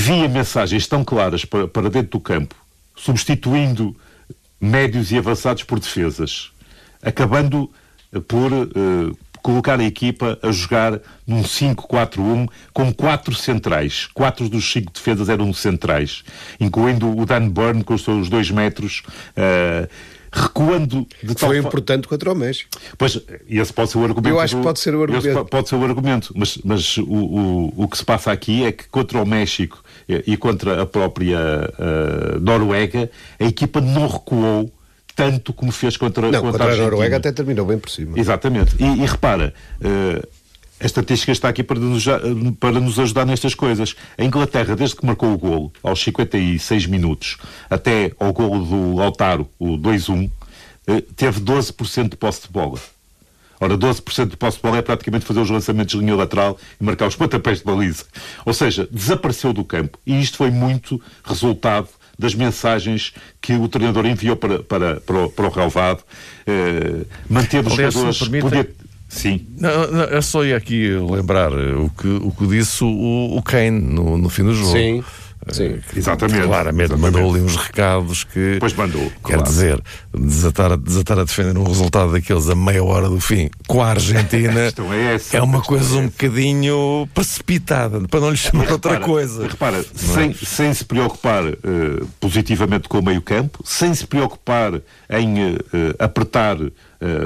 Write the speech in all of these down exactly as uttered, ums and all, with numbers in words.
envia mensagens tão claras para, para dentro do campo, substituindo médios e avançados por defesas, acabando por uh, colocar a equipa a jogar num cinco quatro um com quatro centrais. Quatro dos cinco defesas eram centrais, incluindo o Dan Burn com os seus dois metros, uh, recuando de tal Foi importante contra o México. Pois, esse pode ser o argumento. Eu acho que pode ser o argumento. Esse pode ser o argumento, mas, mas o, o, o que se passa aqui é que contra o México e, e contra a própria uh, Noruega, a equipa não recuou tanto como fez contra, não, contra, contra a Argentina. a Noruega até terminou bem por cima. Exatamente. E, e repara, uh, a estatística está aqui para nos, para nos ajudar nestas coisas. A Inglaterra, desde que marcou o golo, aos cinquenta e seis minutos, até ao golo do Lautaro, o dois um, uh, teve doze por cento de posse de bola. Ora, doze por cento de posse de bola é praticamente fazer os lançamentos de linha lateral e marcar os pontapés de baliza. Ou seja, desapareceu do campo. E isto foi muito resultado das mensagens que o treinador enviou para, para, para, o, para o relvado. Uh, manteve os jogadores... Poder... Sim. Não, não, eu só ia aqui lembrar o que, o que disse o, o Kane no, no fim do jogo. Sim. Sim, exatamente. Claramente exatamente. mandou ali uns recados que... Pois mandou. Quer claro. dizer, desatar, desatar a defender um resultado daqueles a meia hora do fim com a Argentina é, essa, é uma coisa é um bocadinho precipitada, para não lhe chamar repara, outra coisa. Repara, sem, sem se preocupar uh, positivamente com o meio-campo, sem se preocupar em uh, apertar uh,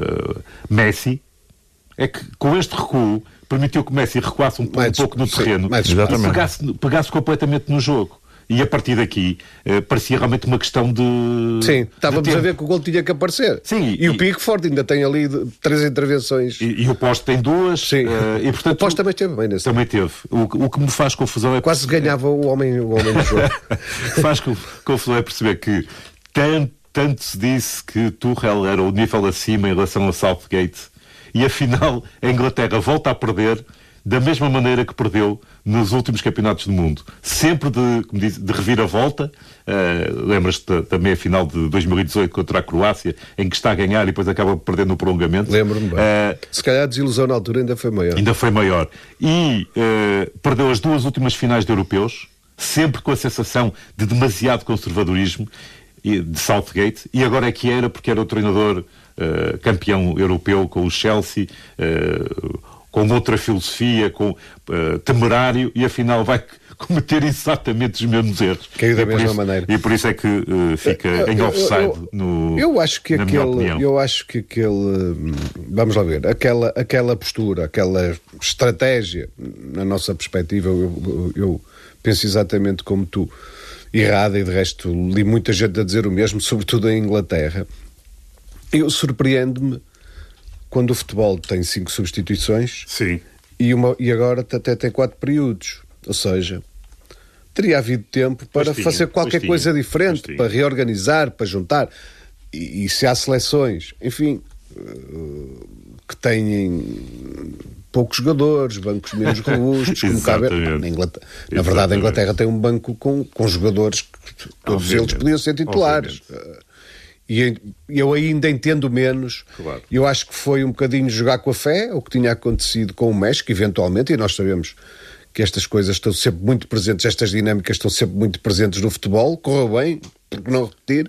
Messi, é que com este recuo permitiu que o Messi recuasse um, mais, um pouco no terreno sim, e pegasse, pegasse completamente no jogo. E a partir daqui eh, parecia realmente uma questão de... Sim, estávamos de a ver que o gol tinha que aparecer. Sim, e, e o Pickford ainda tem ali três intervenções. E, e o Poste tem duas. Sim. Uh, e, portanto, o Poste também esteve bem nesse. Também teve. O, o que me faz confusão é... Quase perceber... ganhava o homem, o homem do jogo. Faz confusão é perceber que tanto, tanto se disse que Tuchel era o nível acima em relação a Southgate e afinal a Inglaterra volta a perder da mesma maneira que perdeu nos últimos campeonatos do mundo. Sempre de, como diz, de reviravolta. Uh, lembras-te da, da meia-final de dois mil e dezoito contra a Croácia, em que está a ganhar e depois acaba perdendo no prolongamento? Lembro-me bem. Uh, Se calhar a desilusão na altura ainda foi maior. Ainda foi maior. E uh, perdeu as duas últimas finais de europeus, sempre com a sensação de demasiado conservadorismo de Southgate, e agora é que era, porque era o treinador uh, campeão europeu com o Chelsea, uh, com outra filosofia, com uh, temerário, e afinal vai cometer exatamente os mesmos erros. Caiu da e mesma isso, maneira. E por isso é que uh, fica eu, em offside eu, eu, no, eu acho que na aquele, minha opinião. Eu acho que aquele... Vamos lá ver. Aquela, aquela postura, aquela estratégia, na nossa perspectiva, eu, eu, eu penso exatamente como tu, errada, e de resto li muita gente a dizer o mesmo, sobretudo em Inglaterra. Eu surpreendo-me quando o futebol tem cinco substituições. Sim. E, uma, e agora até tem quatro períodos. Ou seja, teria havido tempo para pois fazer tinha, qualquer coisa tinha, diferente, para reorganizar, para juntar. E, e se há seleções, enfim, uh, que têm poucos jogadores, bancos menos robustos, como cabe. Na, Inglaterra, na verdade, a Inglaterra tem um banco com, com jogadores que todos obviamente, eles podiam ser titulares. Obviamente. E eu ainda entendo menos. Claro. Eu acho que foi um bocadinho jogar com a fé, o que tinha acontecido com o México, eventualmente, e nós sabemos que estas coisas estão sempre muito presentes, estas dinâmicas estão sempre muito presentes no futebol. Correu bem, porque não repetir?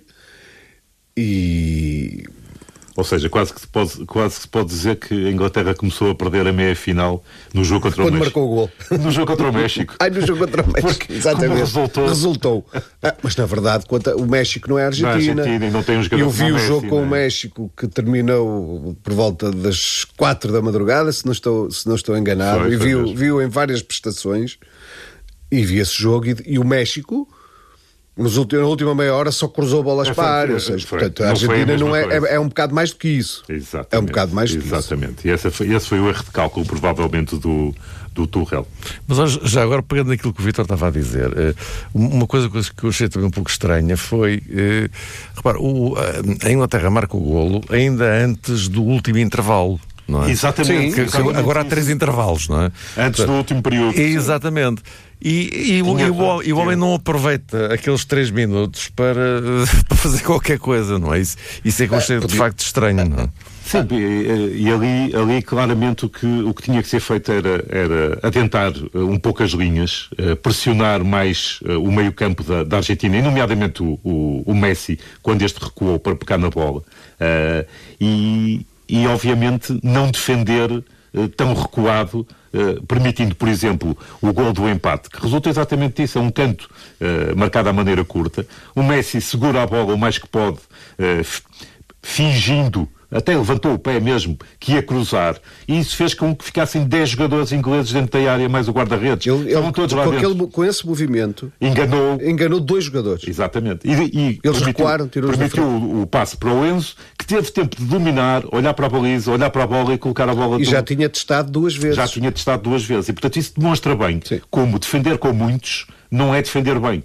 E... Ou seja, quase que, se pode, quase que se pode dizer que a Inglaterra começou a perder a meia-final no jogo contra Quando o México. Quando marcou o gol. No jogo contra o México. Ai, no jogo contra o México. Porque, exatamente. Resultou. Resultou. Ah, mas, na verdade, contra... o México não é a Argentina. Não é Argentina e não tem um jogador. Eu vi o Messi, jogo com né? o México, que terminou por volta das quatro da madrugada, se não estou, se não estou enganado. Foi, e foi vi, vi-o em várias prestações. E vi esse jogo. E, e o México... Nos últimos, na última meia hora só cruzou bolas é, para a área. Ou seja, portanto, a Argentina a não é, é, é um bocado mais do que isso. Exatamente. É um bocado mais do que Exatamente. isso. E esse foi, esse foi o erro de cálculo, provavelmente, do, do Tuchel. Mas já agora, pegando naquilo que o Vítor estava a dizer, uma coisa que eu achei também um pouco estranha foi, repara, o, a Inglaterra marca o golo ainda antes do último intervalo. Não é? Exatamente. Sim, que, que agora há três intervalos, não é? Antes do último período. Exatamente. E, e, o, e, o, e o homem não aproveita aqueles três minutos para, para fazer qualquer coisa, não é? Isso, isso é que eu achei de facto estranho, não é? Sim, ah. e, e ali, ali claramente o que, o que tinha que ser feito era, era atentar um pouco as linhas, pressionar mais o meio-campo da, da Argentina, e nomeadamente o, o, o Messi, quando este recuou para pegar na bola. Uh, e, e, obviamente, não defender uh, tão recuado, uh, permitindo, por exemplo, o gol do empate, que resulta exatamente disso, é um canto uh, marcado à maneira curta. O Messi segura a bola o mais que pode, uh, fingindo, até levantou o pé mesmo, que ia cruzar, e isso fez com que ficassem dez jogadores ingleses dentro da área, mais o guarda-redes. Ele, ele, todos lá com, aquele, com esse movimento, enganou, enganou dois jogadores. Exatamente. E, e Eles recuaram, tirou permitiu o, o passe para o Enzo, que teve tempo de dominar, olhar para a baliza, olhar para a bola e colocar a bola... E já tinha testado duas vezes. Já tinha testado duas vezes. E, portanto, isso demonstra bem Sim. como defender com muitos não é defender bem.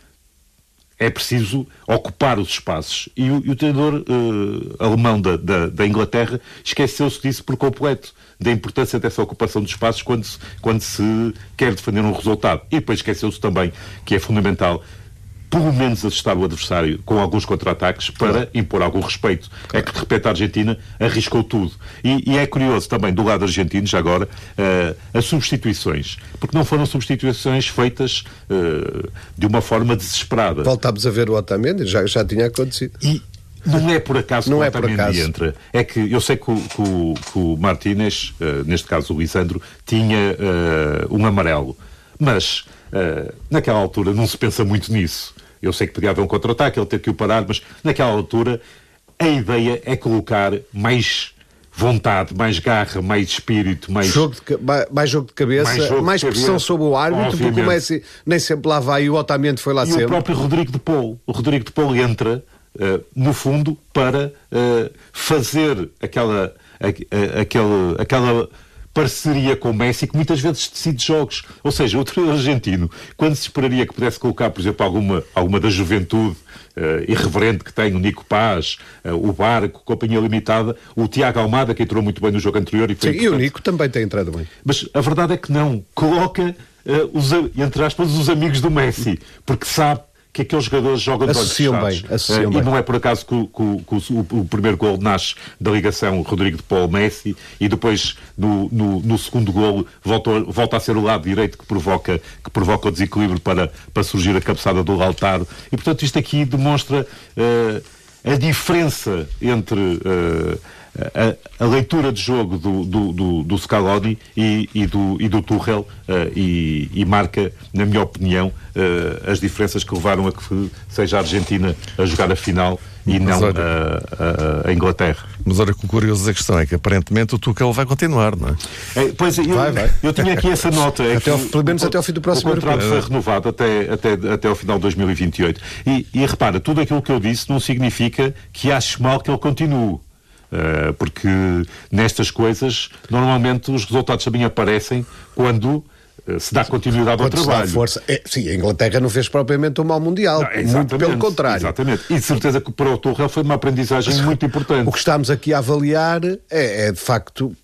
É preciso ocupar os espaços. E o, e o treinador uh, alemão da, da, da Inglaterra esqueceu-se disso por completo, da importância dessa ocupação dos espaços quando se, quando se quer defender um resultado. E depois esqueceu-se também que é fundamental pelo menos assustar o adversário com alguns contra-ataques para claro. impor algum respeito. Claro. É que, de repente, a Argentina arriscou tudo. E, e é curioso também, do lado argentino, já agora, uh, as substituições. Porque não foram substituições feitas uh, de uma forma desesperada. Voltámos a ver o Otamendi, já, já tinha acontecido. E não é por acaso não que o é Otamendi entra. É que eu sei que o, que o, que o Martínez, uh, neste caso o Lisandro, tinha uh, um amarelo. Mas, uh, naquela altura, não se pensa muito nisso. Eu sei que podia haver um contra-ataque, ele teve que o parar, mas naquela altura a ideia é colocar mais vontade, mais garra, mais espírito, mais... Jogo de, mais jogo de cabeça, mais, jogo mais de pressão cabeça, sobre o árbitro, obviamente. Porque o Messi nem sempre lá vai e o Otamendi foi lá e sempre. E o próprio Rodrigo de Paul. O Rodrigo de Paul entra, uh, no fundo, para uh, fazer aquela... A, a, aquela, aquela parceria com o Messi, que muitas vezes decide jogos. Ou seja, o treinador argentino, quando se esperaria que pudesse colocar, por exemplo, alguma, alguma da juventude uh, irreverente que tem, o Nico Paz, uh, o Barco, Companhia Limitada, o Tiago Almada, que entrou muito bem no jogo anterior. E, foi Sim, e o Nico também tem entrado bem. Mas a verdade é que não. Coloca, uh, os, entre aspas, os amigos do Messi, porque sabe que aqueles jogadores jogam de olhos fechados. Associam uh, bem. E não é por acaso que, que, que o, o primeiro gol nasce da ligação Rodrigo de Paul Messi e depois no, no, no segundo gol volta, volta a ser o lado direito que provoca, que provoca o desequilíbrio para, para surgir a cabeçada do Lautaro. E portanto isto aqui demonstra uh, a diferença entre uh, a, a leitura de jogo do, do, do, do Scaloni e, e, do, e do Tuchel uh, e, e marca, na minha opinião, uh, as diferenças que levaram a que seja a Argentina a jogar a final e mas não olha, a, a, a Inglaterra. Mas olha que o curioso da questão é que aparentemente o Tuchel vai continuar, não é? é pois eu, vai, vai. eu tinha aqui essa nota. É até ao, pelo menos o, até ao fim do próximo ano. O contrato foi renovado até, até, até ao final de dois mil e vinte e oito. E, e repara, tudo aquilo que eu disse não significa que acho mal que ele continue. Uh, porque nestas coisas normalmente os resultados também aparecem quando uh, se dá continuidade quando ao trabalho. Força. É, sim, a Inglaterra não fez propriamente um mau Mundial, não, muito pelo contrário. Exatamente. E de certeza que para o Tuchel foi uma aprendizagem muito importante. O que estamos aqui a avaliar é, é de facto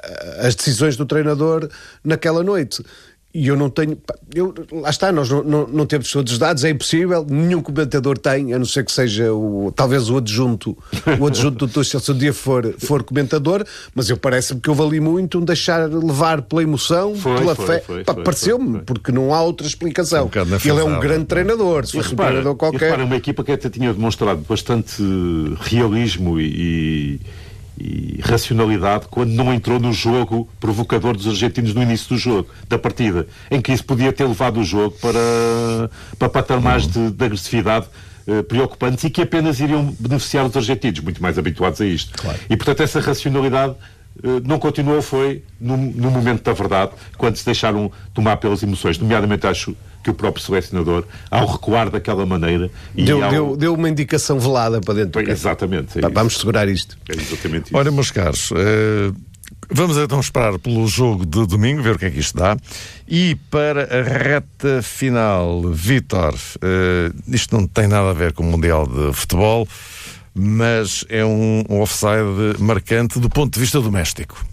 as decisões do treinador naquela noite. E eu não tenho... Eu, lá está, nós não, não, não temos todos os dados, é impossível, nenhum comentador tem, a não ser que seja o, talvez o adjunto, o adjunto do Tuchel, se um dia for, for comentador, mas eu parece-me que houve ali muito um deixar levar pela emoção, foi, pela foi, fé. Foi, Pá, foi, pareceu-me, foi, foi. porque não há outra explicação. Um Ele é um grande treinador, se fosse um treinador qualquer... E repara, uma equipa que até tinha demonstrado bastante realismo e... e racionalidade quando não entrou no jogo provocador dos argentinos no início do jogo, da partida, em que isso podia ter levado o jogo para, para patamares de, de agressividade uh, preocupantes e que apenas iriam beneficiar os argentinos, muito mais habituados a isto. Claro. E, portanto, essa racionalidade uh, não continuou, foi no, no momento da verdade, quando se deixaram tomar pelas emoções. Nomeadamente, acho que o próprio selecionador, ao recuar daquela maneira... E deu, ao... deu, deu uma indicação velada para dentro do campo. Exatamente. É Pá, vamos segurar isto. É exatamente isso. Olha, meus caros, uh, vamos então esperar pelo jogo de domingo, ver o que é que isto dá. E para a reta final, Vítor, uh, isto não tem nada a ver com o Mundial de Futebol, mas é um, um offside marcante do ponto de vista doméstico.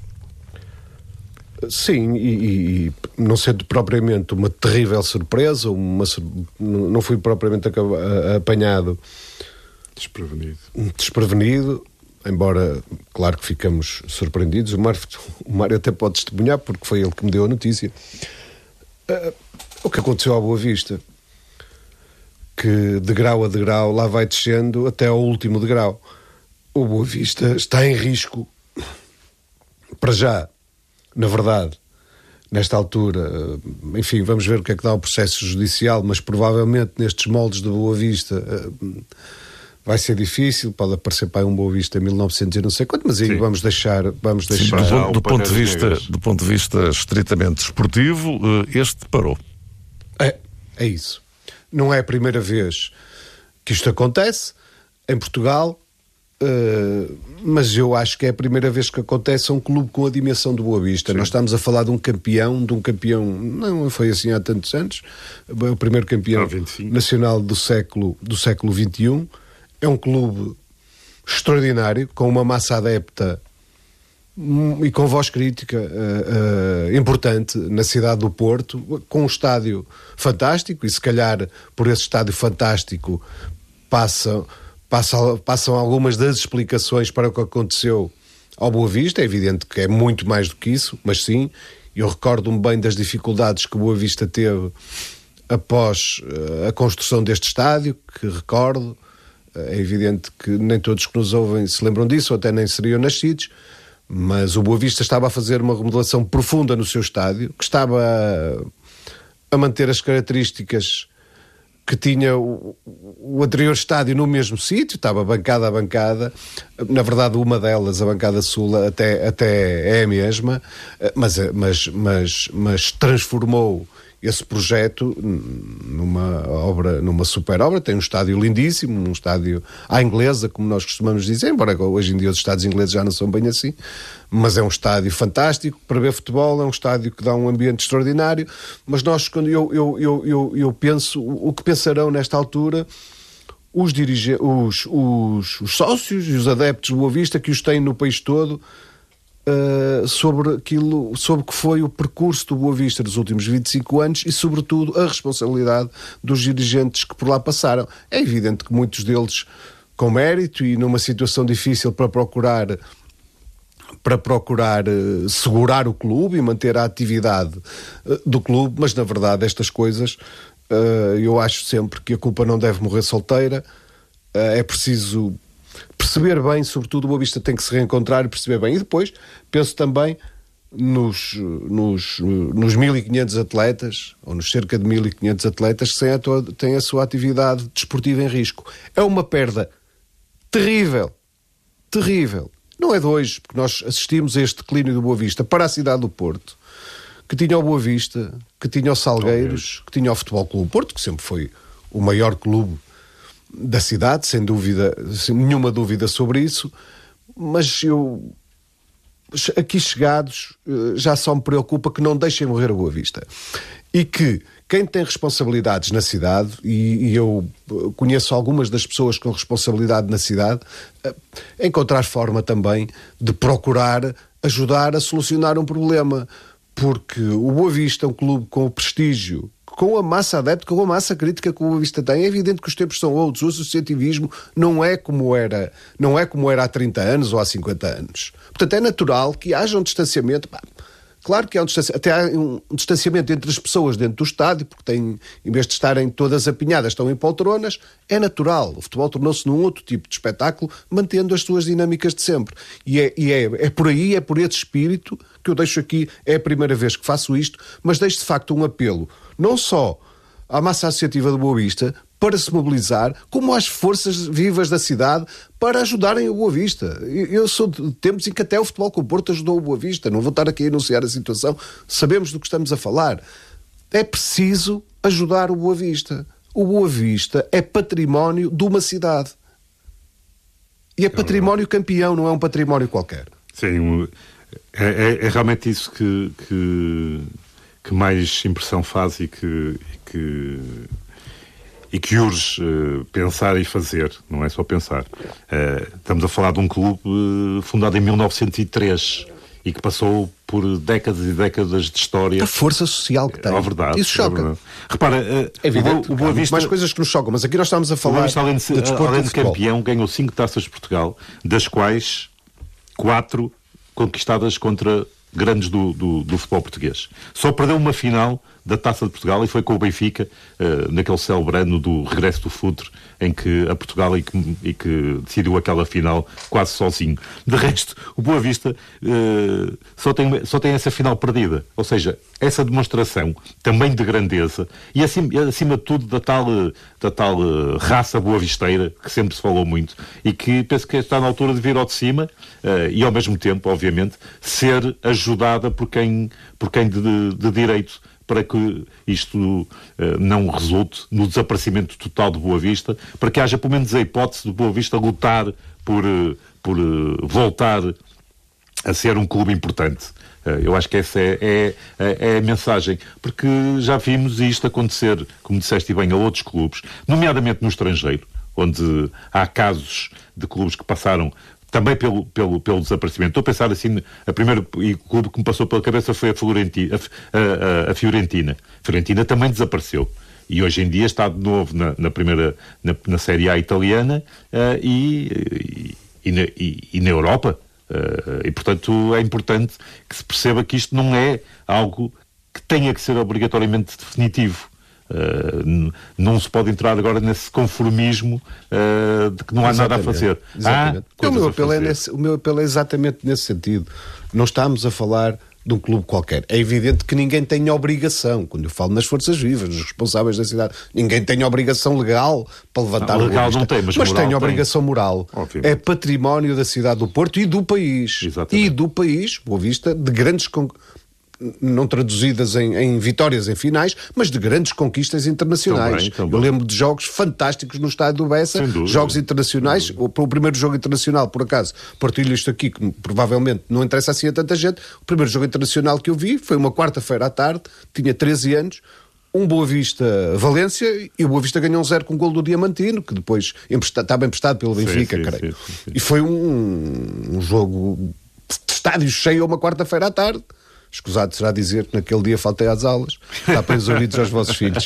Sim, e, e não sendo propriamente uma terrível surpresa, uma, não fui propriamente apanhado desprevenido. desprevenido, embora, claro que ficamos surpreendidos. O Mário, o Mário até pode testemunhar, porque foi ele que me deu a notícia. Uh, o que aconteceu à Boa Vista, que de grau a degrau lá vai descendo até ao último degrau. O Boa Vista está em risco, para já, na verdade, nesta altura. Enfim, vamos ver o que é que dá o processo judicial, mas provavelmente nestes moldes de Boa Vista vai ser difícil. Pode aparecer para um Boa Vista em mil e novecentos e não sei quanto, mas aí Sim. vamos deixar... Vamos deixar... Sim, do, do, ponto de vista, do ponto de vista estritamente desportivo, este parou. É, é isso. Não é a primeira vez que isto acontece em Portugal, uh, mas eu acho que é a primeira vez que acontece a um clube com a dimensão do Boa Vista. Sim. Nós estamos a falar de um campeão, de um campeão, não foi assim há tantos anos, o primeiro campeão ah, nacional do século, do século vinte e um. É um clube extraordinário, com uma massa adepta e com voz crítica uh, uh, importante na cidade do Porto, com um estádio fantástico, e se calhar por esse estádio fantástico passam, passam, passam algumas das explicações para o que aconteceu ao Boa Vista. É evidente que é muito mais do que isso, mas sim, eu recordo-me bem das dificuldades que o Boa Vista teve após uh, a construção deste estádio, que recordo. É evidente que nem todos que nos ouvem se lembram disso, ou até nem seriam nascidos, mas o Boa Vista estava a fazer uma remodelação profunda no seu estádio, que estava a, a manter as características que tinha o, o anterior estádio no mesmo sítio, estava bancada a bancada. Na verdade, uma delas, a bancada sul, até, até é a mesma, mas, mas, mas, mas transformou esse projeto numa obra, numa super obra. Tem um estádio lindíssimo, um estádio à inglesa, como nós costumamos dizer, embora hoje em dia os estádios ingleses já não são bem assim, mas é um estádio fantástico para ver futebol, é um estádio que dá um ambiente extraordinário. Mas nós, quando eu, eu, eu, eu, eu penso, o que pensarão nesta altura os, dirige, os, os, os sócios e os adeptos do Boa Vista, que os têm no país todo, Uh, sobre aquilo, sobre o que foi o percurso do Boa Vista dos últimos vinte e cinco anos e, sobretudo, a responsabilidade dos dirigentes que por lá passaram. É evidente que muitos deles com mérito e numa situação difícil para procurar para procurar uh, segurar o clube e manter a atividade uh, do clube, mas na verdade estas coisas uh, eu acho sempre que a culpa não deve morrer solteira. Uh, é preciso perceber bem, sobretudo o Boa Vista tem que se reencontrar e perceber bem. E depois penso também nos, nos, nos mil e quinhentos atletas, ou nos cerca de mil e quinhentos atletas que têm a, tua, têm a sua atividade desportiva em risco. É uma perda terrível, terrível. Não é de hoje, porque nós assistimos a este declínio do Boa Vista para a cidade do Porto, que tinha o Boa Vista, que tinha o Salgueiros, que tinha o Futebol Clube Porto, que sempre foi o maior clube da cidade, sem dúvida, sem nenhuma dúvida sobre isso, mas eu, aqui chegados, já só me preocupa que não deixem morrer a Boa Vista. E que quem tem responsabilidades na cidade, e, e eu conheço algumas das pessoas com responsabilidade na cidade, encontrar forma também de procurar ajudar a solucionar um problema, porque o Boa Vista é um clube com o prestígio, com a massa adepta, com a massa crítica que o Boa Vista tem. É evidente que os tempos são outros, o associativismo não é como era, não é como era há trinta anos ou há cinquenta anos. Portanto, é natural que haja um distanciamento. Claro que há um distanciamento, até há um distanciamento entre as pessoas dentro do estádio, porque têm, em vez de estarem todas apinhadas, estão em poltronas. É natural. O futebol tornou-se num outro tipo de espetáculo, mantendo as suas dinâmicas de sempre. E é, e é, é por aí, é por esse espírito que eu deixo aqui, é a primeira vez que faço isto, mas deixo de facto um apelo, não só à massa associativa do Boa Vista, para se mobilizar, como às forças vivas da cidade para ajudarem o Boa Vista. Eu sou de tempos em que até o Futebol Clube Porto ajudou o Boa Vista. Não vou estar aqui a enunciar a situação. Sabemos do que estamos a falar. É preciso ajudar o Boa Vista. O Boa Vista é património de uma cidade. E é património campeão, não é um património qualquer. Sim, é, é, é realmente isso que, que, que mais impressão faz e que... E que... e que urge uh, pensar e fazer, não é só pensar. Uh, estamos a falar de um clube uh, fundado em mil novecentos e três e que passou por décadas e décadas de história. A força social que tem. É verdade. Isso choca. É verdade. Repara, é evidente, o, o Boa Vista... mais coisas que nos chocam, mas aqui nós estamos a falar... O Boa Vista, além de, de, além de campeão, ganhou cinco taças de Portugal, das quais quatro conquistadas contra grandes do, do, do futebol português. Só perdeu uma final da Taça de Portugal e foi com o Benfica, uh, naquele célebre ano do regresso do Futre, em que a Portugal e que, e que decidiu aquela final quase sozinho. De resto, o Boa Vista uh, só, tem, só tem essa final perdida. Ou seja, essa demonstração também de grandeza e acima, acima de tudo da tal, da tal uh, raça boavisteira que sempre se falou muito e que penso que está na altura de vir ao de cima uh, e ao mesmo tempo, obviamente, ser ajudada por quem, por quem de, de direito, para que isto uh, não resulte no desaparecimento total de Boa Vista, para que haja pelo menos a hipótese de Boa Vista lutar por, uh, por uh, voltar a ser um clube importante. Uh, eu acho que essa é, é, é a mensagem, porque já vimos isto acontecer, como disseste bem, a outros clubes, nomeadamente no estrangeiro, onde há casos de clubes que passaram também pelo, pelo, pelo desaparecimento. Estou a pensar assim, a primeira clube que me passou pela cabeça foi a Fiorentina. A, a, a Fiorentina. A Fiorentina também desapareceu. E hoje em dia está de novo na, na primeira, na, na Série A italiana uh, e, e, e, na, e, e na Europa. Uh, e, portanto, é importante que se perceba que isto não é algo que tenha que ser obrigatoriamente definitivo. Uh, não se pode entrar agora nesse conformismo uh, de que não há exatamente, nada a fazer. Exatamente. Há o, meu apelo é nesse, o meu apelo é exatamente nesse sentido. Não estamos a falar de um clube qualquer. É evidente que ninguém tem obrigação, quando eu falo nas forças vivas, nos responsáveis da cidade, ninguém tem obrigação legal para levantar não, legal não tem, mas, mas tem tem obrigação moral. Obviamente. É património da cidade do Porto e do país. Exatamente. E do país, Boa Vista, de grandes con... não traduzidas em, em vitórias em finais, mas de grandes conquistas internacionais. Também, também. Eu lembro de jogos fantásticos no estádio do Bessa, jogos internacionais. O, o primeiro jogo internacional, por acaso, partilho isto aqui, que provavelmente não interessa assim a tanta gente. O primeiro jogo internacional que eu vi foi uma quarta-feira à tarde, tinha treze anos, um Boa Vista Valência, e o Boa Vista ganhou um zero com o gol do Diamantino, que depois emprestado, estava emprestado pelo Benfica, sim, sim, creio. Sim, sim, sim. E foi um, um jogo de estádio cheio a uma quarta-feira à tarde. Escusado será dizer que naquele dia faltei às aulas. Está para os ouvidos aos vossos filhos.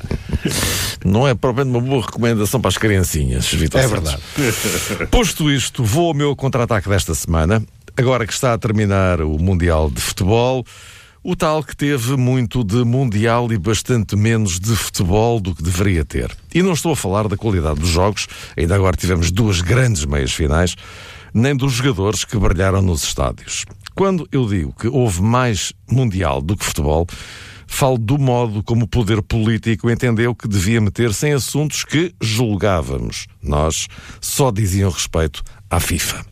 Não é propriamente uma boa recomendação para as criancinhas, Vitor É Santos. verdade. Posto isto, vou ao meu contra-ataque desta semana. Agora que está a terminar o Mundial de Futebol, o tal que teve muito de Mundial e bastante menos de futebol do que deveria ter. E não estou a falar da qualidade dos jogos, ainda agora tivemos duas grandes meias finais, nem dos jogadores que brilharam nos estádios. Quando eu digo que houve mais Mundial do que futebol, falo do modo como o poder político entendeu que devia meter-se em assuntos que julgávamos. Nós só diziam respeito à FIFA.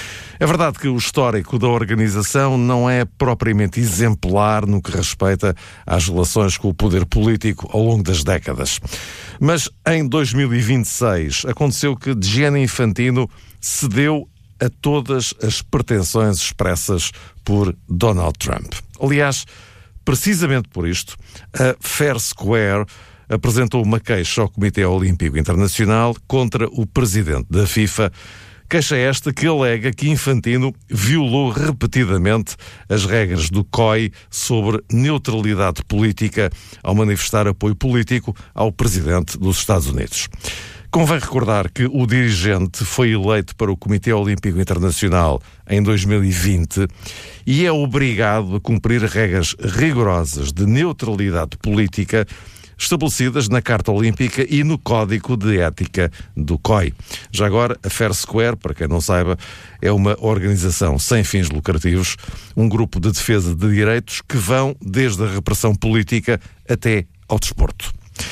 É verdade que o histórico da organização não é propriamente exemplar no que respeita às relações com o poder político ao longo das décadas. Mas em dois mil e vinte e seis aconteceu que Gianni Infantino cedeu a todas as pretensões expressas por Donald Trump. Aliás, precisamente por isto, a Fair Square apresentou uma queixa ao Comitê Olímpico Internacional contra o presidente da FIFA, queixa esta que alega que Infantino violou repetidamente as regras do C O I sobre neutralidade política ao manifestar apoio político ao presidente dos Estados Unidos. Convém recordar que o dirigente foi eleito para o Comitê Olímpico Internacional em dois mil e vinte e é obrigado a cumprir regras rigorosas de neutralidade política estabelecidas na Carta Olímpica e no Código de Ética do C O I. Já agora, a Fair Square, para quem não saiba, é uma organização sem fins lucrativos, um grupo de defesa de direitos que vão desde a repressão política até ao desporto.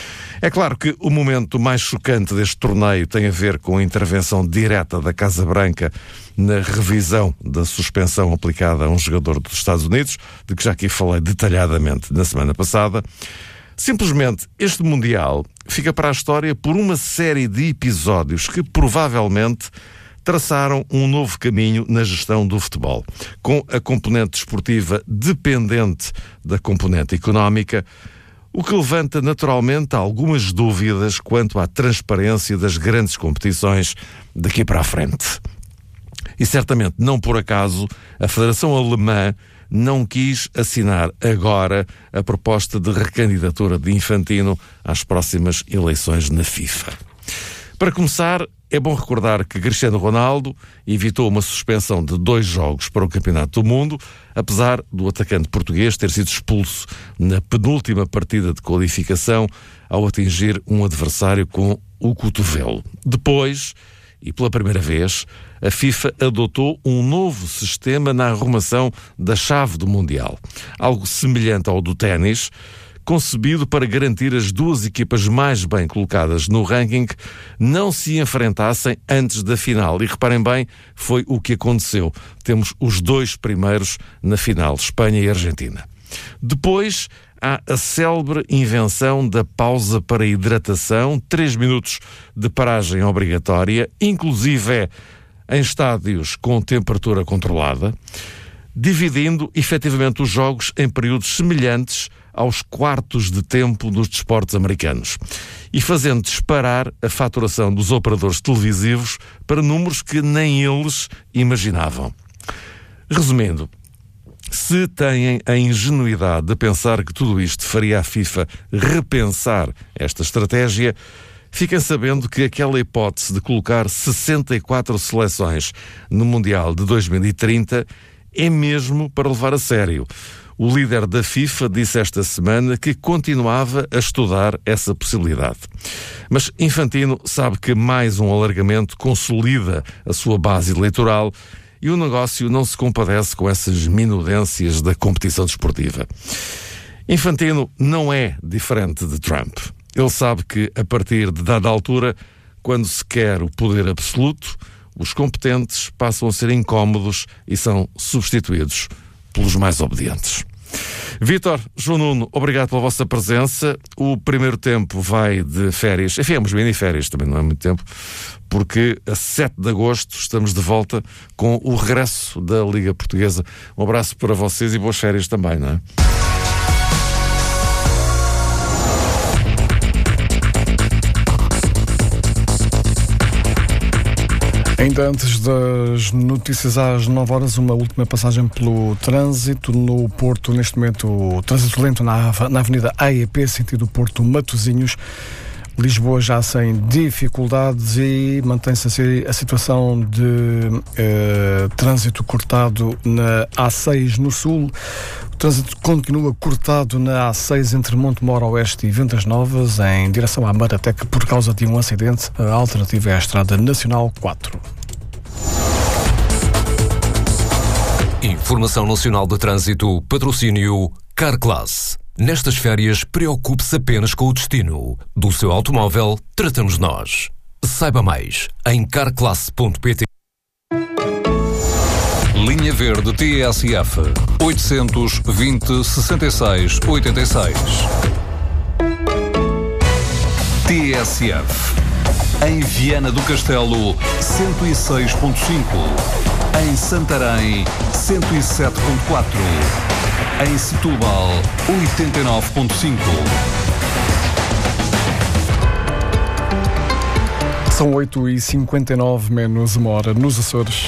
É claro que o momento mais chocante deste torneio tem a ver com a intervenção direta da Casa Branca na revisão da suspensão aplicada a um jogador dos Estados Unidos, de que já aqui falei detalhadamente na semana passada. Simplesmente, este Mundial fica para a história por uma série de episódios que provavelmente traçaram um novo caminho na gestão do futebol, com a componente desportiva dependente da componente económica, o que levanta naturalmente algumas dúvidas quanto à transparência das grandes competições daqui para a frente. E certamente, não por acaso, a Federação Alemã não quis assinar agora a proposta de recandidatura de Infantino às próximas eleições na FIFA. Para começar, é bom recordar que Cristiano Ronaldo evitou uma suspensão de dois jogos para o Campeonato do Mundo, apesar do atacante português ter sido expulso na penúltima partida de qualificação ao atingir um adversário com o cotovelo. Depois, e pela primeira vez, a FIFA adotou um novo sistema na arrumação da chave do Mundial. Algo semelhante ao do ténis, concebido para garantir as duas equipas mais bem colocadas no ranking não se enfrentassem antes da final. E reparem bem, foi o que aconteceu. Temos os dois primeiros na final, Espanha e Argentina. Depois há a célebre invenção da pausa para hidratação, três minutos de paragem obrigatória, inclusive em estádios com temperatura controlada, dividindo efetivamente os jogos em períodos semelhantes aos quartos de tempo dos desportos americanos e fazendo disparar a faturação dos operadores televisivos para números que nem eles imaginavam. Resumindo, se têm a ingenuidade de pensar que tudo isto faria a FIFA repensar esta estratégia, fiquem sabendo que aquela hipótese de colocar sessenta e quatro seleções no Mundial de dois mil e trinta é mesmo para levar a sério. O líder da FIFA disse esta semana que continuava a estudar essa possibilidade. Mas Infantino sabe que mais um alargamento consolida a sua base eleitoral e o negócio não se compadece com essas minudências da competição desportiva. Infantino não é diferente de Trump. Ele sabe que, a partir de dada altura, quando se quer o poder absoluto, os competentes passam a ser incómodos e são substituídos pelos mais obedientes. Vítor, João Nuno, obrigado pela vossa presença. O primeiro tempo vai de férias. Enfim, vamos bem de férias, também não é muito tempo, porque a sete de agosto estamos de volta com o regresso da Liga Portuguesa. Um abraço para vocês e boas férias também, não é? Ainda antes das notícias às nove horas, uma última passagem pelo trânsito no Porto. Neste momento, o trânsito lento na, na Avenida A E P, sentido Porto Matosinhos. Lisboa já sem dificuldades e mantém-se a situação de eh, trânsito cortado na A seis no Sul. O trânsito continua cortado na A seis entre Montemor Oeste e Ventas Novas, em direção à Maratec, por causa de um acidente. A alternativa é a Estrada Nacional quatro. Informação Nacional de Trânsito, patrocínio Carclass. Nestas férias, preocupe-se apenas com o destino. Do seu automóvel, tratamos nós. Saiba mais em carclass ponto pt. Linha Verde T S F oitocentos e vinte, sessenta e seis, oitenta e seis. T S F em Viana do Castelo cento e seis ponto cinco, em Santarém cento e sete ponto quatro, em Setúbal oitenta e nove ponto cinco. São oito e cinquenta e nove, menos uma hora nos Açores.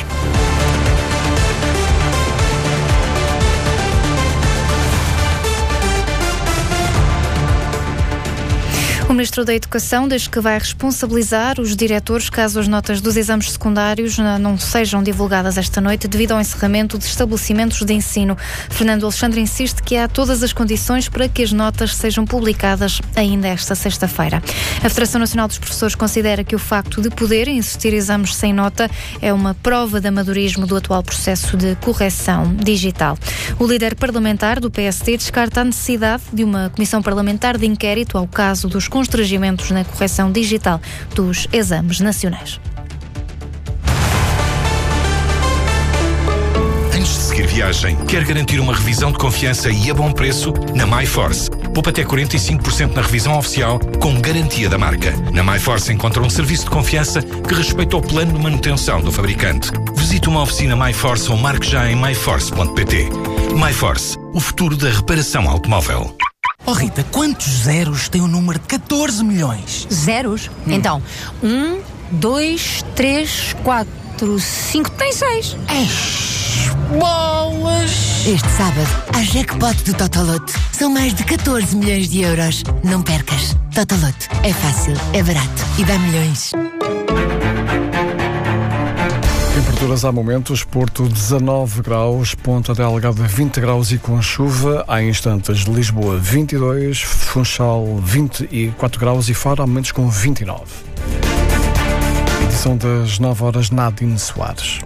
O Ministro da Educação diz que vai responsabilizar os diretores caso as notas dos exames secundários não sejam divulgadas esta noite devido ao encerramento de estabelecimentos de ensino. Fernando Alexandre insiste que há todas as condições para que as notas sejam publicadas ainda esta sexta-feira. A Federação Nacional dos Professores considera que o facto de poderem existir exames sem nota é uma prova de amadorismo do atual processo de correção digital. O líder parlamentar do P S D descarta a necessidade de uma comissão parlamentar de inquérito ao caso dos constrangimentos na correção digital dos exames nacionais. Antes de seguir viagem, quer garantir uma revisão de confiança e a bom preço? Na MyForce. Poupa até quarenta e cinco por cento na revisão oficial com garantia da marca. Na MyForce encontra um serviço de confiança que respeita o plano de manutenção do fabricante. Visite uma oficina MyForce ou marque já em my force ponto pt. MyForce, o futuro da reparação automóvel. Oh Rita, quantos zeros tem o número de catorze milhões? Zeros? Hum. Então, um, dois, três, quatro. quatro, cinco, tem seis. É. Bolas! Este sábado, há jackpot do Totoloto. São mais de catorze milhões de euros. Não percas. Totoloto. É fácil, é barato e dá milhões. Temperaturas há momentos, Porto dezanove graus, Ponta Delgada vinte graus e com chuva, há instantes Lisboa vinte e dois, Funchal vinte e quatro graus e Faro há momentos com vinte e nove. Edição das nove horas, Nadine Soares.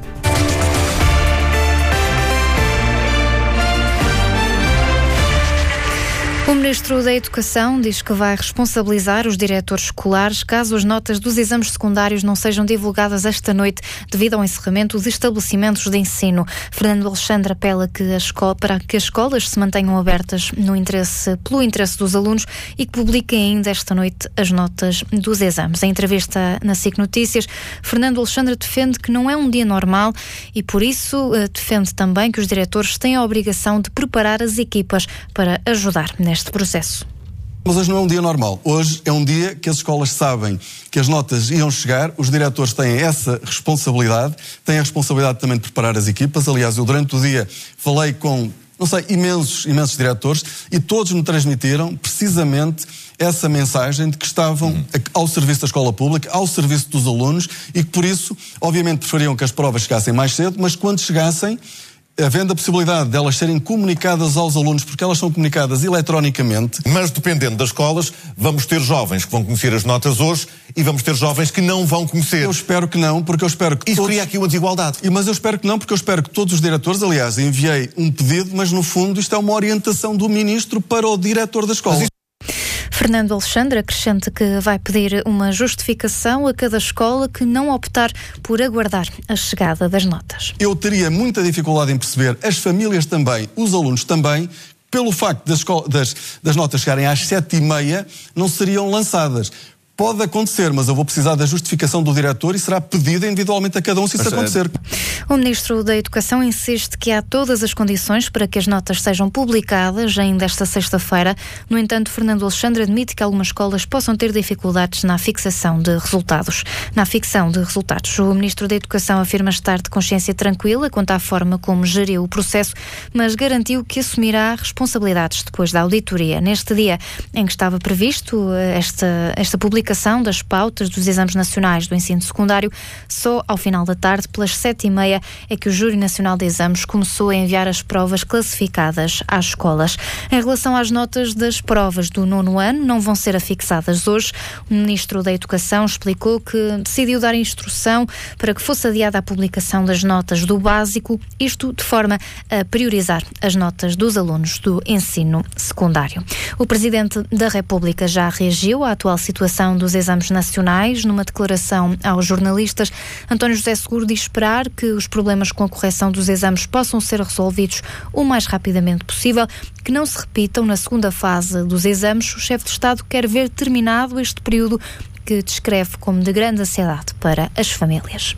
O Ministro da Educação diz que vai responsabilizar os diretores escolares caso as notas dos exames secundários não sejam divulgadas esta noite devido ao encerramento de estabelecimentos de ensino. Fernando Alexandre apela que a escola, para que as escolas se mantenham abertas no interesse, pelo interesse dos alunos e que publiquem ainda esta noite as notas dos exames. Em entrevista na S I C Notícias, Fernando Alexandre defende que não é um dia normal e, por isso, defende também que os diretores têm a obrigação de preparar as equipas para ajudar nesta este processo. Mas hoje não é um dia normal. Hoje é um dia que as escolas sabem que as notas iam chegar, os diretores têm essa responsabilidade, têm a responsabilidade também de preparar as equipas. Aliás, eu durante o dia falei com, não sei, imensos, imensos diretores e todos me transmitiram precisamente essa mensagem de que estavam uhum. ao serviço da escola pública, ao serviço dos alunos e que por isso, obviamente, preferiam que as provas chegassem mais cedo, mas quando chegassem, havendo a possibilidade de elas serem comunicadas aos alunos, porque elas são comunicadas eletronicamente. Mas dependendo das escolas, vamos ter jovens que vão conhecer as notas hoje e vamos ter jovens que não vão conhecer. Eu espero que não, porque eu espero que Isso todos... cria aqui uma desigualdade. Mas eu espero que não, porque eu espero que todos os diretores, aliás, enviei um pedido, mas no fundo isto é uma orientação do Ministro para o diretor da escola. Fernando Alexandre acrescenta que vai pedir uma justificação a cada escola que não optar por aguardar a chegada das notas. Eu teria muita dificuldade em perceber, as famílias também, os alunos também, pelo facto das, das, das notas chegarem às sete e meia, não seriam lançadas. Pode acontecer, mas eu vou precisar da justificação do diretor e será pedida individualmente a cada um se isso acontecer. O Ministro da Educação insiste que há todas as condições para que as notas sejam publicadas ainda esta sexta-feira. No entanto, Fernando Alexandre admite que algumas escolas possam ter dificuldades na fixação de resultados. Na ficção de resultados, o Ministro da Educação afirma estar de consciência tranquila quanto à forma como geriu o processo, mas garantiu que assumirá responsabilidades depois da auditoria. Neste dia em que estava previsto esta, esta publicação das pautas dos exames nacionais do ensino secundário, só ao final da tarde, pelas sete e meia, é que o Júri Nacional de Exames começou a enviar as provas classificadas às escolas. Em relação às notas das provas do nono ano, não vão ser afixadas hoje. O Ministro da Educação explicou que decidiu dar instrução para que fosse adiada a publicação das notas do básico, isto de forma a priorizar as notas dos alunos do ensino secundário. O Presidente da República já reagiu à atual situação dos exames nacionais. Numa declaração aos jornalistas, António José Seguro diz esperar que os problemas com a correção dos exames possam ser resolvidos o mais rapidamente possível, que não se repitam na segunda fase dos exames. O chefe de Estado quer ver terminado este período que descreve como de grande ansiedade para as famílias.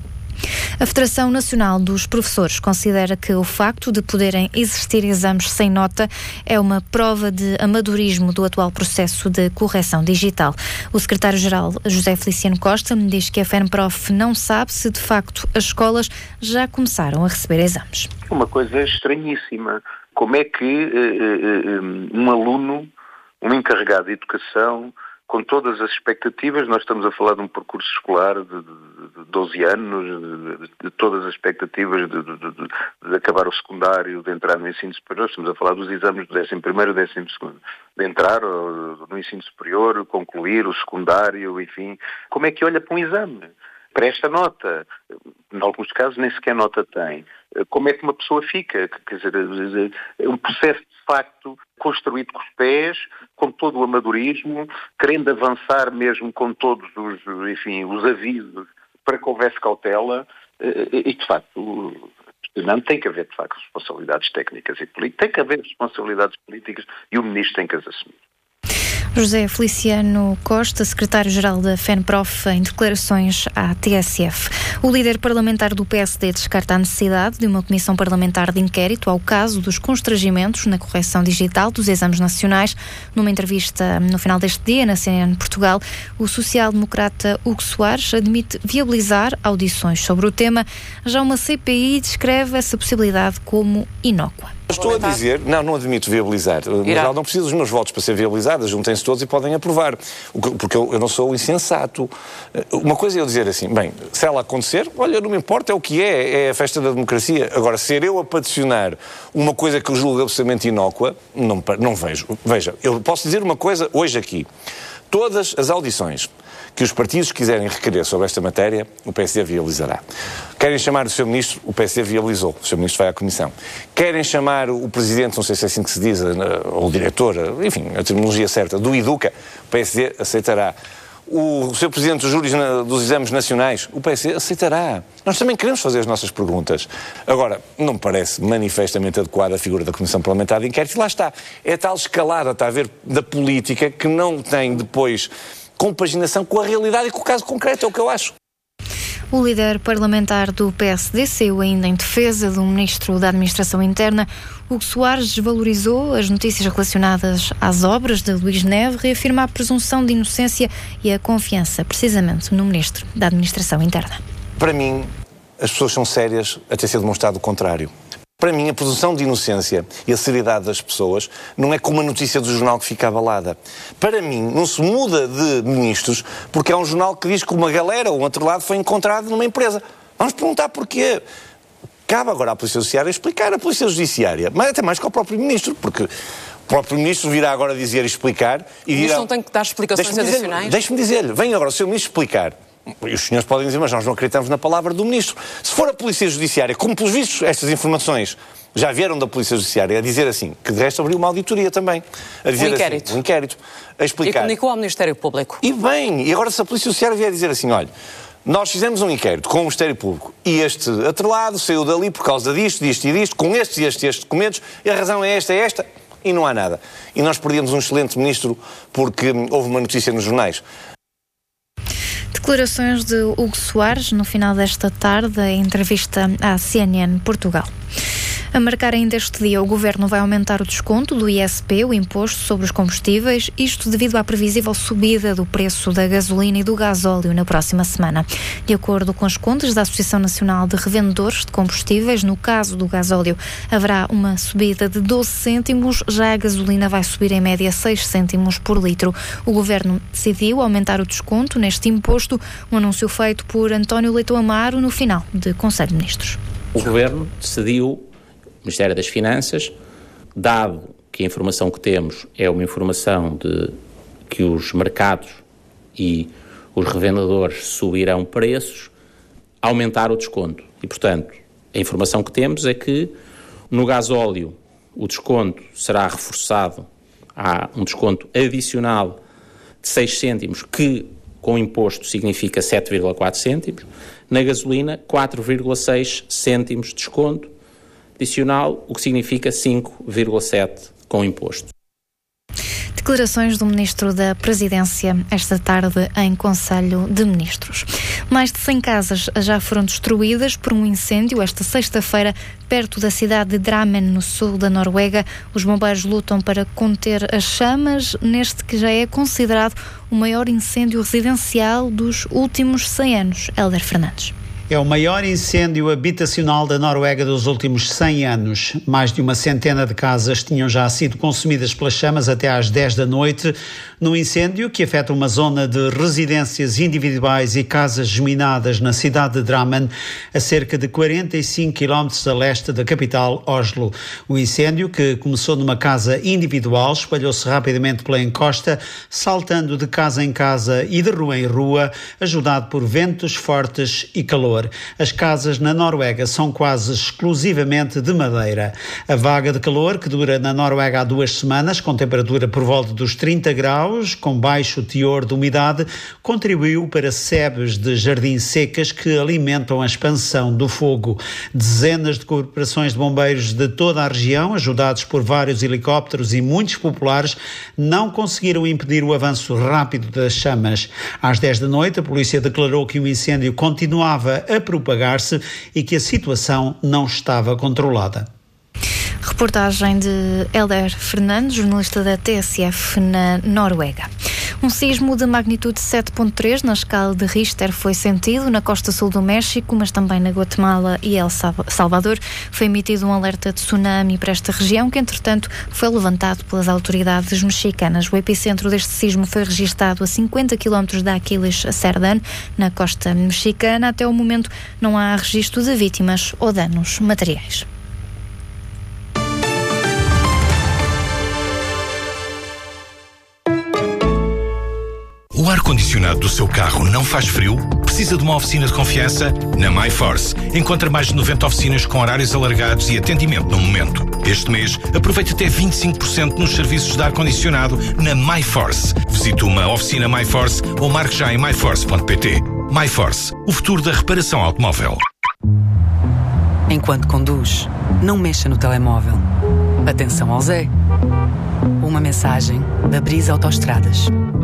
A Federação Nacional dos Professores considera que o facto de poderem existir exames sem nota é uma prova de amadorismo do atual processo de correção digital. O secretário-geral José Feliciano Costa me diz que a FENPROF não sabe se de facto as escolas já começaram a receber exames. Uma coisa estranhíssima. Como é que uh, uh, um aluno, um encarregado de educação, com todas as expectativas, nós estamos a falar de um percurso escolar de, de, de doze anos, de, de todas as expectativas de, de, de, de acabar o secundário, de entrar no ensino superior, estamos a falar dos exames do décimo primeiro e décimo segundo, de entrar no ensino superior, concluir o secundário, enfim. Como é que olha para um exame? Para esta nota, em alguns casos nem sequer nota tem. Como é que uma pessoa fica? Quer dizer, é um processo de facto construído com os pés, com todo o amadorismo, querendo avançar mesmo com todos os, enfim, os avisos para que houvesse cautela e, de facto, não tem que haver, de facto, responsabilidades técnicas e políticas, tem que haver responsabilidades políticas e o Ministro tem que as assumir. José Feliciano Costa, secretário-geral da FENPROF, em declarações à T S F. O líder parlamentar do P S D descarta a necessidade de uma comissão parlamentar de inquérito ao caso dos constrangimentos na correção digital dos exames nacionais. Numa entrevista no final deste dia na C N N Portugal, o social-democrata Hugo Soares admite viabilizar audições sobre o tema. Já uma C P I descreve essa possibilidade como inócua. Estou a dizer, não, não admito viabilizar. Mas não preciso dos meus votos para ser viabilizadas, juntem-se todos e podem aprovar. Porque eu, eu não sou insensato. Uma coisa é eu dizer assim, bem, se ela acontecer, olha, não me importa, é o que é, é a festa da democracia. Agora, ser eu a peticionar uma coisa que eu julgo absolutamente inócua, não, não vejo. Veja, eu posso dizer uma coisa hoje aqui. Todas as audições que os partidos quiserem requerer sobre esta matéria, o P S D viabilizará. Querem chamar o seu Ministro, o P S D viabilizou. O seu Ministro vai à Comissão. Querem chamar o Presidente, não sei se é assim que se diz, ou o Diretor, enfim, a terminologia certa, do IDUCA, o P S D aceitará. O seu Presidente dos Júris dos Exames Nacionais, o P S D aceitará. Nós também queremos fazer as nossas perguntas. Agora, não me parece manifestamente adequada a figura da Comissão Parlamentar de Inquérito. E lá está. É tal escalada, está a ver, da política que não tem depois compaginação com a realidade e com o caso concreto, é o que eu acho. O líder parlamentar do P S D saiu ainda em defesa do Ministro da Administração Interna. Hugo Soares desvalorizou as notícias relacionadas às obras de Luís Neves, reafirma a presunção de inocência e a confiança, precisamente, no Ministro da Administração Interna. Para mim, as pessoas são sérias até ser demonstrado o contrário. Para mim, a presunção de inocência e a seriedade das pessoas não é como a notícia do jornal que fica abalada. Para mim, não se muda de ministros porque há um jornal que diz que uma galera ou um outro lado foi encontrado numa empresa. Vamos perguntar porquê. Cabe agora à Polícia Judiciária explicar, a Polícia Judiciária, mas até mais que ao próprio Ministro, porque o próprio Ministro virá agora dizer e explicar... E o Ministro não tem que dar explicações deixe-me adicionais? Dizer, deixe-me dizer-lhe, vem agora o seu Ministro explicar. E os senhores podem dizer, mas nós não acreditamos na palavra do Ministro. Se for a Polícia Judiciária, como pelos vistos estas informações já vieram da Polícia Judiciária, a dizer assim, que de resto abriu uma auditoria também. A dizer um inquérito. Assim, um inquérito. A explicar. E comunicou ao Ministério Público. E bem, e agora se a Polícia Judiciária vier dizer assim, olha, nós fizemos um inquérito com o Ministério Público e este atrelado saiu dali por causa disto, disto e disto, com estes e estes, estes documentos, e a razão é esta, é esta, e não há nada. E nós perdemos um excelente Ministro porque houve uma notícia nos jornais. Declarações de Hugo Soares no final desta tarde, em entrevista à C N N Portugal. A marcar ainda este dia, o Governo vai aumentar o desconto do I S P, o Imposto sobre os Combustíveis, isto devido à previsível subida do preço da gasolina e do gasóleo na próxima semana. De acordo com as contas da Associação Nacional de Revendedores de Combustíveis, no caso do gasóleo, haverá uma subida de doze cêntimos, já a gasolina vai subir em média seis cêntimos por litro. O Governo decidiu aumentar o desconto neste imposto, um anúncio feito por António Leitão Amaro no final de Conselho de Ministros. O Governo decidiu, o Ministério das Finanças, dado que a informação que temos é uma informação de que os mercados e os revendedores subirão preços, aumentar o desconto. E, portanto, a informação que temos é que no gasóleo o desconto será reforçado, há um desconto adicional de seis cêntimos, que com imposto significa sete vírgula quatro cêntimos, na gasolina quatro vírgula seis cêntimos de desconto adicional, o que significa cinco vírgula sete com imposto. Declarações do Ministro da Presidência esta tarde em Conselho de Ministros. Mais de cem casas já foram destruídas por um incêndio esta sexta-feira perto da cidade de Drammen, no sul da Noruega. Os bombeiros lutam para conter as chamas neste que já é considerado o maior incêndio residencial dos últimos cem anos. Hélder Fernandes. É o maior incêndio habitacional da Noruega dos últimos cem anos. Mais de uma centena de casas tinham já sido consumidas pelas chamas até às dez da noite, num incêndio que afeta uma zona de residências individuais e casas geminadas na cidade de Drammen, a cerca de quarenta e cinco quilómetros a leste da capital, Oslo. O incêndio, que começou numa casa individual, espalhou-se rapidamente pela encosta, saltando de casa em casa e de rua em rua, ajudado por ventos fortes e calor. As casas na Noruega são quase exclusivamente de madeira. A vaga de calor, que dura na Noruega há duas semanas, com temperatura por volta dos trinta graus, graus, com baixo teor de umidade, contribuiu para sebes de jardins secas que alimentam a expansão do fogo. Dezenas de corporações de bombeiros de toda a região, ajudados por vários helicópteros e muitos populares, não conseguiram impedir o avanço rápido das chamas. Às dez da noite, a polícia declarou que o incêndio continuava a propagar-se e que a situação não estava controlada. Reportagem de Helder Fernandes, jornalista da T S F na Noruega. Um sismo de magnitude sete ponto três na escala de Richter foi sentido na costa sul do México, mas também na Guatemala e El Salvador. Foi emitido um alerta de tsunami para esta região, que entretanto foi levantado pelas autoridades mexicanas. O epicentro deste sismo foi registado a cinquenta quilómetros da Aquiles Cerdán, na costa mexicana. Até o momento não há registro de vítimas ou danos materiais. O ar-condicionado do seu carro não faz frio? Precisa de uma oficina de confiança? Na MyForce. Encontra mais de noventa oficinas com horários alargados e atendimento no momento. Este mês, aproveite até vinte e cinco por cento nos serviços de ar-condicionado na MyForce. Visite uma oficina MyForce ou marque já em my force ponto p t. MyForce, o futuro da reparação automóvel. Enquanto conduz, não mexa no telemóvel. Atenção ao Zé. Uma mensagem da Brisa Autoestradas.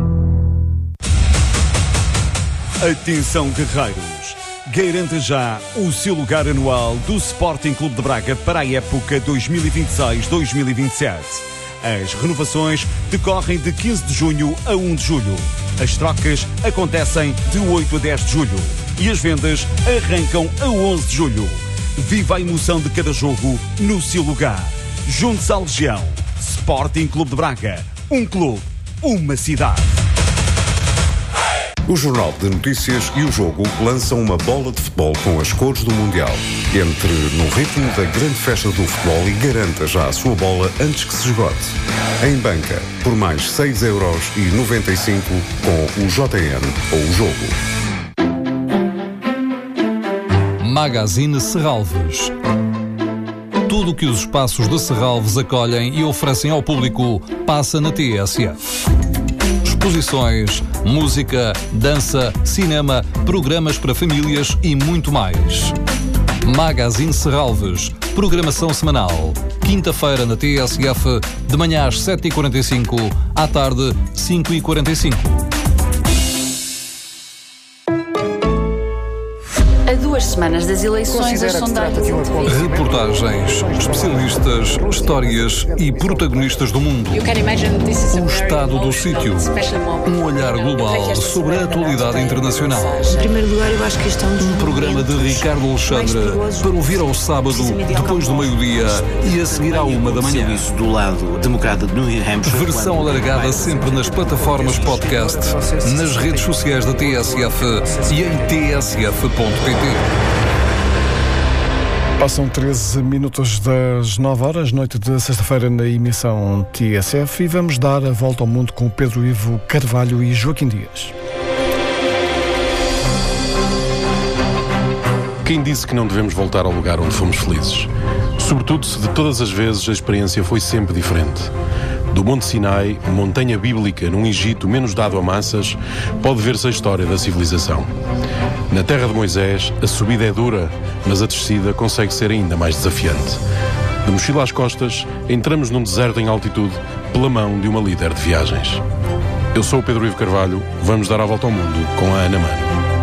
Atenção, guerreiros! Garanta já o seu lugar anual do Sporting Clube de Braga para a época dois mil e vinte e seis dois mil e vinte e sete. As renovações decorrem de quinze de junho a um de julho. As trocas acontecem de oito a dez de julho. E as vendas arrancam a onze de julho. Viva a emoção de cada jogo no seu lugar. Junte-se à Legião. Sporting Clube de Braga. Um clube, uma cidade. O Jornal de Notícias e o Jogo lançam uma bola de futebol com as cores do Mundial. Entre no ritmo da grande festa do futebol e garanta já a sua bola antes que se esgote. Em banca, por mais seis euros e noventa e cinco com o J N ou o Jogo. Magazine Serralves. Tudo o que os espaços de Serralves acolhem e oferecem ao público passa na T S F. Exposições, música, dança, cinema, programas para famílias e muito mais. Magazine Serralves, programação semanal. Quinta-feira na T S F, de manhã às sete e quarenta e cinco, à tarde cinco e quarenta e cinco. A duas semanas das eleições, as sondagens... Reportagens, especialistas, histórias e protagonistas do mundo. O estado do sítio. Um olhar global sobre a atualidade internacional. Em primeiro lugar, eu acho que isto é um... Um programa de Ricardo Alexandre para ouvir ao sábado, depois do meio-dia e a seguir à uma da manhã. Do lado democrata de New Hampshire. Versão alargada sempre nas plataformas podcast, nas redes sociais da T S F e em t s f ponto p t. Passam treze minutos das nove horas, noite de sexta-feira na emissão T S F, e vamos dar a volta ao mundo com Pedro Ivo Carvalho e Joaquim Dias. Quem disse que não devemos voltar ao lugar onde fomos felizes? Sobretudo se de todas as vezes a experiência foi sempre diferente. Do Monte Sinai, montanha bíblica num Egito menos dado a massas, pode ver-se a história da civilização. Na terra de Moisés, a subida é dura, mas a descida consegue ser ainda mais desafiante. De mochila às costas, entramos num deserto em altitude pela mão de uma líder de viagens. Eu sou o Pedro Ivo Carvalho, vamos dar a volta ao mundo com a Ana Mano.